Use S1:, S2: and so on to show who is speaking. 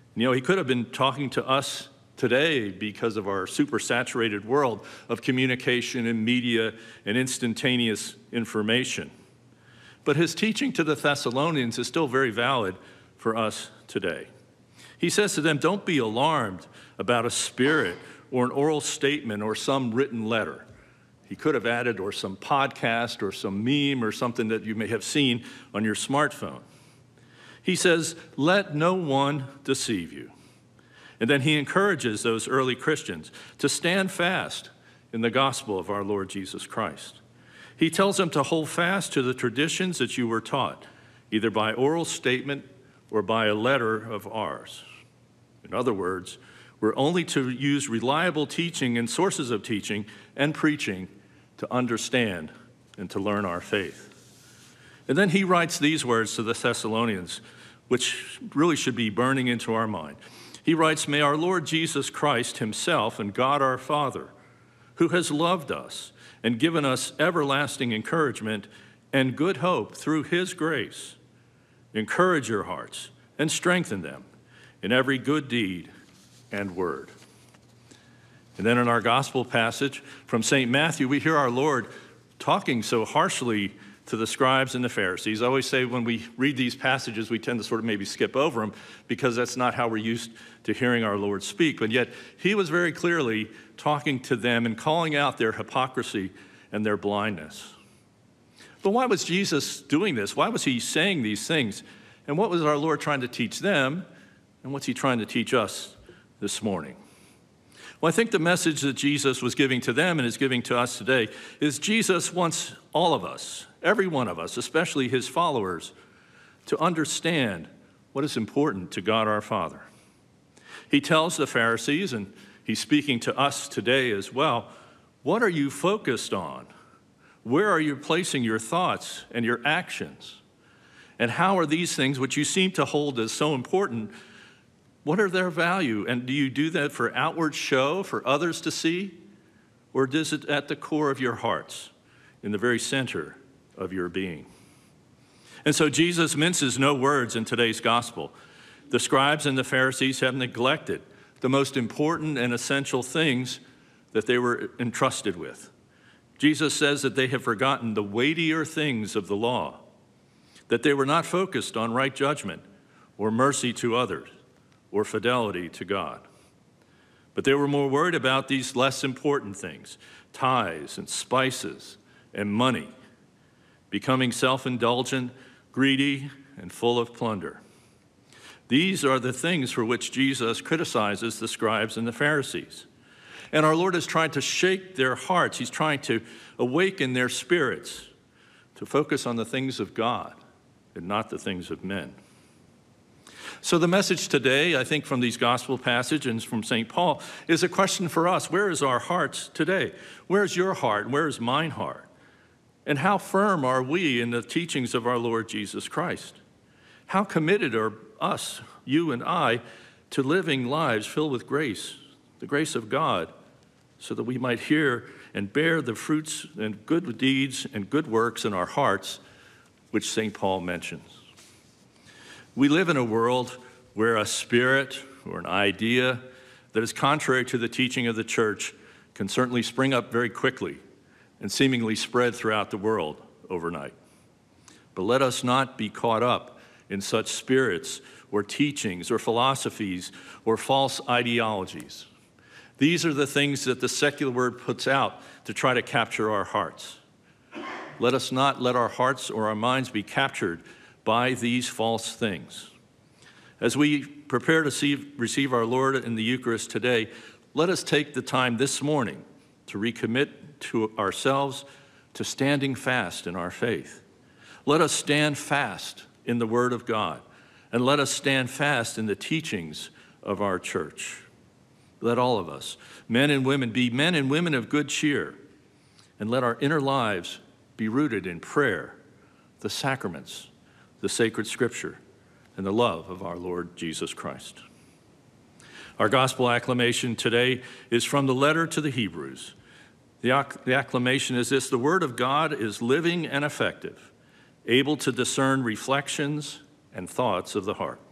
S1: He could have been talking to us today because of our supersaturated world of communication and media and instantaneous information. But his teaching to the Thessalonians is still very valid for us today. He says to them, don't be alarmed about a spirit or an oral statement or some written letter. He could have added, or some podcast or some meme or something that you may have seen on your smartphone. He says, let no one deceive you. And then he encourages those early Christians to stand fast in the gospel of our Lord Jesus Christ. He tells them to hold fast to the traditions that you were taught, either by oral statement or by a letter of ours. In other words, we're only to use reliable teaching and sources of teaching and preaching to understand and to learn our faith. And then he writes these words to the Thessalonians, which really should be burning into our mind. He writes, may our Lord Jesus Christ himself and God our Father, who has loved us and given us everlasting encouragement and good hope through his grace, encourage your hearts and strengthen them in every good deed and word. And then in our gospel passage from St. Matthew, we hear our Lord talking so harshly to the scribes and the Pharisees. I always say when we read these passages, we tend to sort of maybe skip over them because that's not how we're used to hearing our Lord speak. But yet he was very clearly talking to them and calling out their hypocrisy and their blindness. But why was Jesus doing this? Why was he saying these things? And what was our Lord trying to teach them? And what's he trying to teach us this morning? Well, I think the message that Jesus was giving to them and is giving to us today is Jesus wants all of us, every one of us, especially his followers, to understand what is important to God our Father. He tells the Pharisees, and he's speaking to us today as well, what are you focused on? Where are you placing your thoughts and your actions? And how are these things, which you seem to hold as so important, what are their value? And do you do that for outward show, for others to see? Or is it at the core of your hearts, in the very center of your being? And so Jesus minces no words in today's gospel. The scribes and the Pharisees have neglected the most important and essential things that they were entrusted with. Jesus says that they have forgotten the weightier things of the law, that they were not focused on right judgment or mercy to others, or fidelity to God. But they were more worried about these less important things, tithes and spices and money, becoming self-indulgent, greedy, and full of plunder. These are the things for which Jesus criticizes the scribes and the Pharisees. And our Lord is trying to shake their hearts. He's trying to awaken their spirits to focus on the things of God and not the things of men. So the message today, I think from these gospel passages and from St. Paul, is a question for us. Where is our hearts today? Where is your heart? Where is mine heart? And how firm are we in the teachings of our Lord Jesus Christ? How committed are us, you and I, to living lives filled with grace, the grace of God, so that we might hear and bear the fruits and good deeds and good works in our hearts, which St. Paul mentions. We live in a world where a spirit or an idea that is contrary to the teaching of the church can certainly spring up very quickly and seemingly spread throughout the world overnight. But let us not be caught up in such spirits or teachings or philosophies or false ideologies. These are the things that the secular world puts out to try to capture our hearts. Let us not let our hearts or our minds be captured by these false things. As we prepare to receive our Lord in the Eucharist today, let us take the time this morning to recommit to ourselves to standing fast in our faith. Let us stand fast in the Word of God, and let us stand fast in the teachings of our church. Let all of us, men and women, be men and women of good cheer, and let our inner lives be rooted in prayer, the sacraments, the sacred scripture, and the love of our Lord Jesus Christ. Our gospel acclamation today is from the letter to the Hebrews. The acclamation is this: the word of God is living and effective, able to discern reflections and thoughts of the heart.